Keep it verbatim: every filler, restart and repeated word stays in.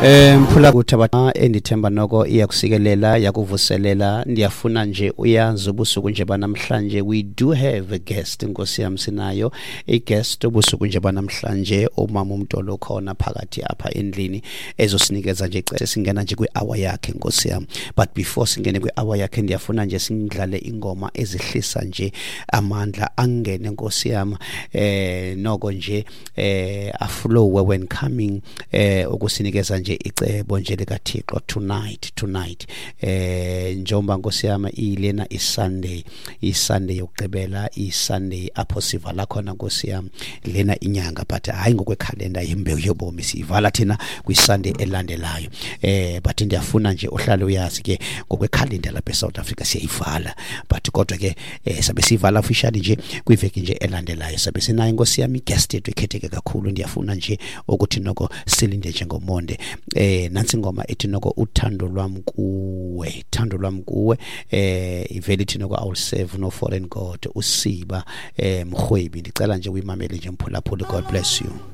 Eh mphula ukuthi abatha endithemba noko iyakusikelela yakuvuselela ndiyafuna nje uyazi ubusuku nje banamhlanje we do have a guest Nkosi yami sinayo a guest ubusuku nje banamhlanje umama uMtolo khona phakathi apha endlini ezosinikeza nje icebo singena nje kwi-hour yakhe Nkosi yami but before singene kwi-hour yakhe ndiyafuna nje singidlale ingoma ezihlisa nje amandla angene Nkosi yami eh noko nje eh aflow when coming eh ukusinikeza nje icebo nje likaThixo tonight tonight eh njengoba Nkosi yami ilena iSunday iSunday yokugqibela iSunday apho sivala khona Nkosi yami lena inyanga but hayi ngokwekhalenda yembewu yobomi sivala thina kwiSunday elandelayo eh but ndiyafuna nje uhlale uyazi ke ngokwekhalenda lapha eSouth Africa siyayivala but kodwa ke eh sabe sivala officially nje kwiveki nje elandelayo sabe sinayo Nkosi yami guest yethu ekhetheke kakhulu ndiyafuna nje ukuthi noko silinde njengomonde eh nansi ingoma ethi noko uthando lwami kuwe thando lwami kuwe eh iveli thi noko I will serve no foreign god usiba eh mhwebi ndicela nje uyimamele nje mphulaphula God bless you.